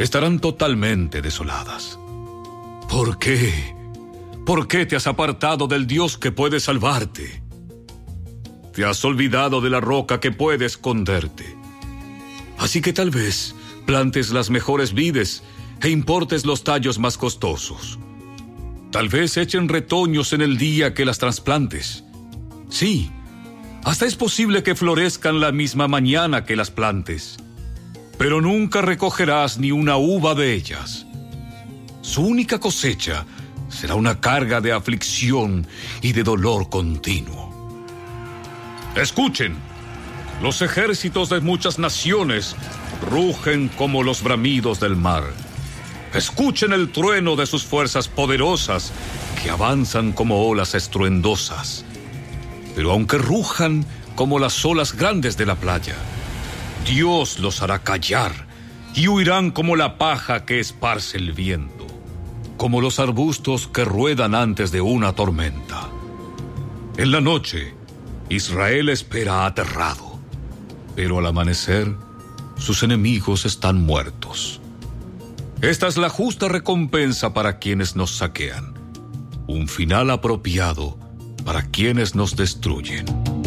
estarán totalmente desoladas. ¿Por qué? ¿Por qué te has apartado del Dios que puede salvarte? Te has olvidado de la roca que puede esconderte. Así que tal vez plantes las mejores vides e importes los tallos más costosos. Tal vez echen retoños en el día que las trasplantes. Sí, hasta es posible que florezcan la misma mañana que las plantes, pero nunca recogerás ni una uva de ellas. Su única cosecha será una carga de aflicción y de dolor continuo. Escuchen, los ejércitos de muchas naciones rugen como los bramidos del mar. Escuchen el trueno de sus fuerzas poderosas que avanzan como olas estruendosas. Pero aunque rujan como las olas grandes de la playa, Dios los hará callar y huirán como la paja que esparce el viento, como los arbustos que ruedan antes de una tormenta. En la noche, Israel espera aterrado, pero al amanecer, sus enemigos están muertos. Esta es la justa recompensa para quienes nos saquean, un final apropiado para quienes nos destruyen.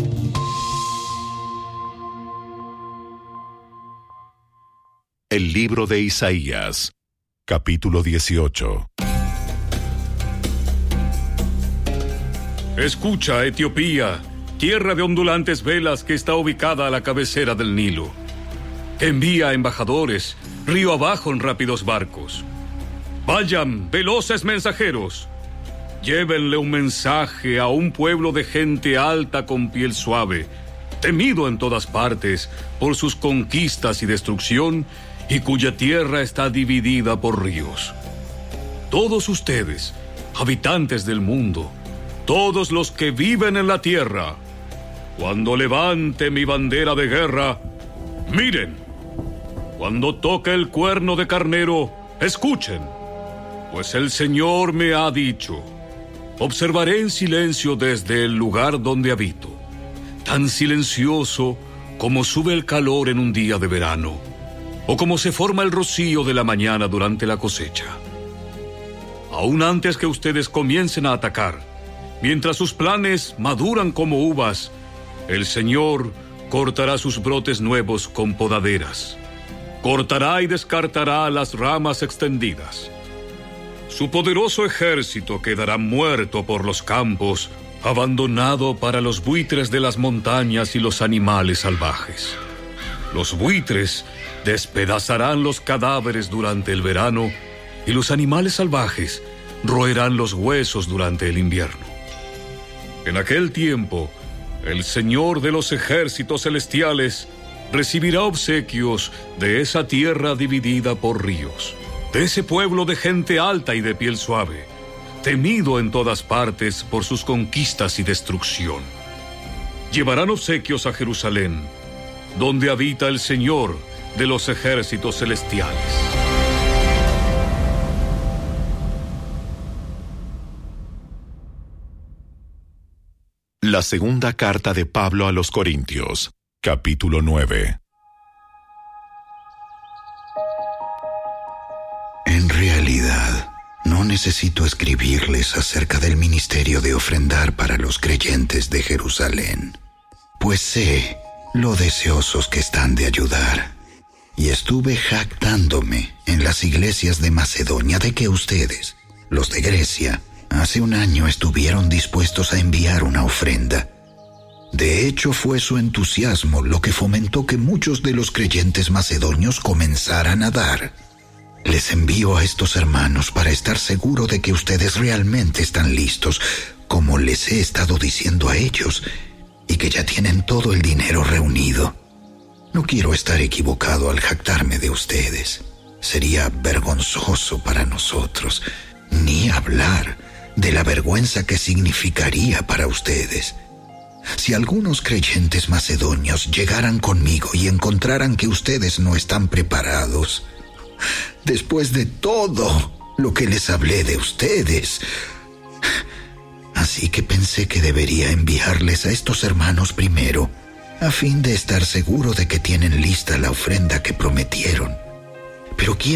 El libro de Isaías, capítulo 18. Escucha, Etiopía, tierra de ondulantes velas que está ubicada a la cabecera del Nilo. Envía embajadores, río abajo en rápidos barcos. Vayan, veloces mensajeros. Llévenle un mensaje a un pueblo de gente alta con piel suave, temido en todas partes por sus conquistas y destrucción, y cuya tierra está dividida por ríos. Todos ustedes, habitantes del mundo, todos los que viven en la tierra, cuando levante mi bandera de guerra, miren. Cuando toque el cuerno de carnero, escuchen, pues el Señor me ha dicho: observaré en silencio desde el lugar donde habito, tan silencioso como sube el calor en un día de verano, o como se forma el rocío de la mañana durante la cosecha. Aún antes que ustedes comiencen a atacar, mientras sus planes maduran como uvas, el Señor cortará sus brotes nuevos con podaderas. Cortará y descartará las ramas extendidas. Su poderoso ejército quedará muerto por los campos, abandonado para los buitres de las montañas y los animales salvajes. Los buitres despedazarán los cadáveres durante el verano y los animales salvajes roerán los huesos durante el invierno. En aquel tiempo, el Señor de los ejércitos celestiales recibirá obsequios de esa tierra dividida por ríos, de ese pueblo de gente alta y de piel suave, temido en todas partes por sus conquistas y destrucción. Llevarán obsequios a Jerusalén, donde habita el Señor de los ejércitos celestiales. La segunda carta de Pablo a los Corintios, capítulo 9. En realidad, no necesito escribirles acerca del ministerio de ofrendar para los creyentes de Jerusalén, pues sé lo deseosos que están de ayudar. Y estuve jactándome en las iglesias de Macedonia de que ustedes, los de Grecia, hace un año estuvieron dispuestos a enviar una ofrenda. De hecho, fue su entusiasmo lo que fomentó que muchos de los creyentes macedonios comenzaran a dar. Les envío a estos hermanos para estar seguro de que ustedes realmente están listos, como les he estado diciendo a ellos, y que ya tienen todo el dinero reunido. No quiero estar equivocado al jactarme de ustedes. Sería vergonzoso para nosotros, ni hablar de la vergüenza que significaría para ustedes. Si algunos creyentes macedonios llegaran conmigo y encontraran que ustedes no están preparados, después de todo lo que les hablé de ustedes. Así que pensé que debería enviarles a estos hermanos primero, a fin de estar seguro de que tienen lista la ofrenda que prometieron. Pero quiero